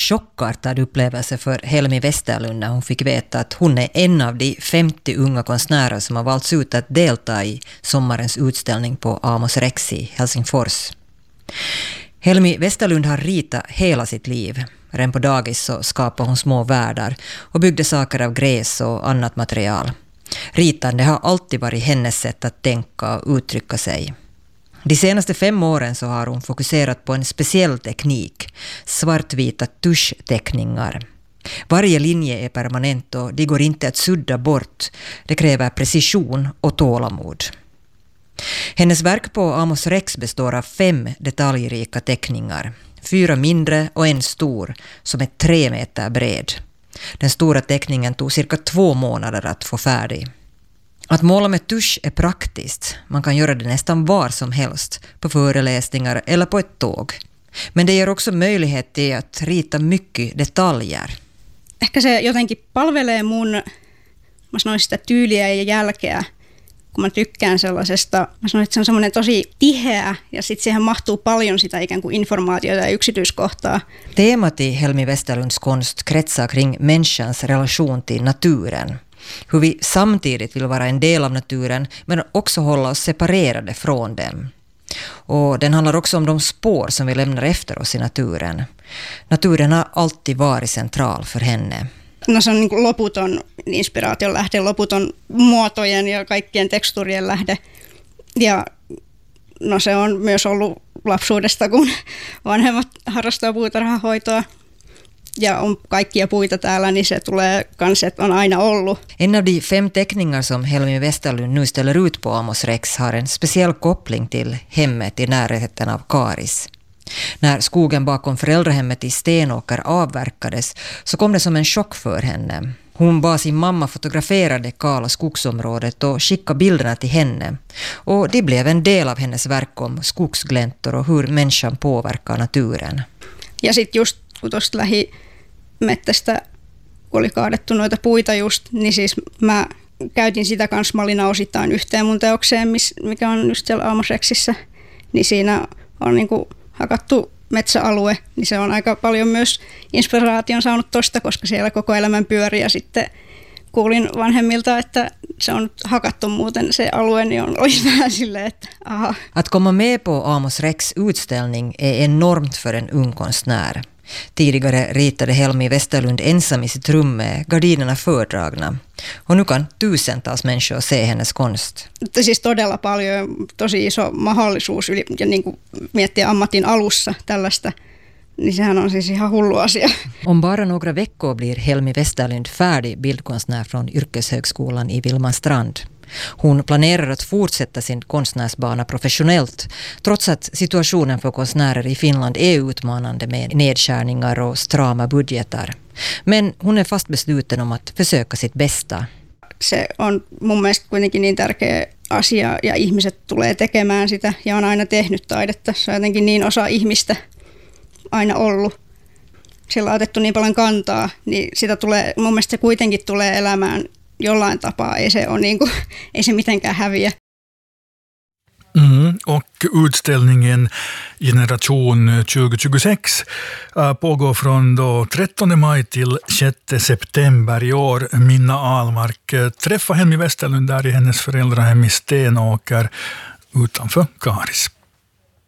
chockartad upplevelse för Helmi Westerlund när hon fick veta att hon är en av de 50 unga konstnärer som har valts ut att delta i sommarens utställning på Amos Rex i Helsingfors. Helmi Westerlund har ritat hela sitt liv. Redan på dagis så skapade hon små världar och byggde saker av gräs och annat material. Ritande har alltid varit hennes sätt att tänka och uttrycka sig. De senaste 5 åren så har hon fokuserat på en speciell teknik, svartvita tuschteckningar. Varje linje är permanent och de går inte att sudda bort. Det kräver precision och tålamod. Hennes verk på Amos Rex består av 5 detaljrika teckningar. 4 mindre och en stor som är 3 meter bred. Den stora teckningen tog cirka 2 månader att få färdig. Att måla med tusch är praktiskt. Man kan göra det nästan var som helst, på föreläsningar eller på ett tåg. Men det ger också möjlighet till att rita mycket detaljer. Ehkä se jotenkin palvelee mun, mä sanoin sitä tyyliä ja jälkeä, kun mä tykkään sellaisesta. Mä sanoin, että se on semmoinen tosi tiheä ja sitten siihen mahtuu paljon sitä ikään kuin informaatiota ja yksityiskohtaa. Temat i Helmi Westerlunds konst kretsar kring människans relation till naturen. Hur vi samtidigt vill vara en del av naturen men också hålla oss separerade från dem. Och den handlar också om de spår som vi lämnar efter oss i naturen. Naturen har alltid varit central för henne. No se on niin kuin loputon inspiraation lähde, loputon muotojen ja kaikkien tekstuurien lähde. Ja no se on myös ollut lapsuudesta, kun vanhemmat harrastaa puutarhahoitoa. Ja on kaikkia puita täällä, niin se tulee kans, että on aina ollut. En av de 5 teckningar som Helmi Westerlund nu ställer ut på Amos Rex har en speciell koppling till hemmet i närheten av Karis. När skogen bakom föräldrahemmet i Stenåker avverkades så kom det som en chock för henne. Hon bad sin mamma fotografera det kala skogsområdet och skicka bilderna till henne. Och det blev en del av hennes verk om skogsgläntor och hur människan påverkar naturen. Ja sitten just kun tuosta lähimettästä, kun oli kaadettu noita puita just, niin siis mä käytin sitä kanssa, mä olin osittain yhteen mun teokseen, mikä on just siellä Amos Rexissä, niin siinä on niinku hakattu metsäalue, niin se on aika paljon myös inspiraation saanut tosta, koska siellä koko elämän pyöri ja sitten kuulin vanhemmilta, että se on hakattu muuten se alue, niin oli vähän silleen, että aha. Att komma med på Amos Rex utställning är enormt för en ung konstnär. Tidigare ritade Helmi Westerlund ensam i sitt rum med gardinerna fördragna. Och nu kan tusentals människor se hennes konst. Siis todella paljon, tosi iso mahdollisuus ja niin kuin miettiä ammatin alussa tällaista, niin sehän on siis ihan hullu asia. Om bara några veckor blir Helmi Westerlund färdig bildkonstnär från Yrkeshögskolan i Vilmanstrand. Hon planerar att fortsätta sin konstnärsbana professionellt trots att situationen för konstnärer i Finland är utmanande med nedskärningar och strama budgetar. Men hon är fast besluten om att försöka sitt bästa. Se on mun mielestä kuitenkin niin tärkeä asia ja ihmiset tulee tekemään sitä ja on aina tehnyt taidetta. Se on jotenkin niin osa ihmistä aina ollut. Sillä on otettu niin paljon kantaa, niin sitä tulee, mun mielestä se kuitenkin tulee elämään jollain tapaa. Ei se mitenkään häviä. Och utställningen Generation 2026 pågår från då 13 maj till 6 september i år. Minna Ahlmark träffade Helmi Westerlund där i hennes föräldrahem i Stenåker utanför Karis.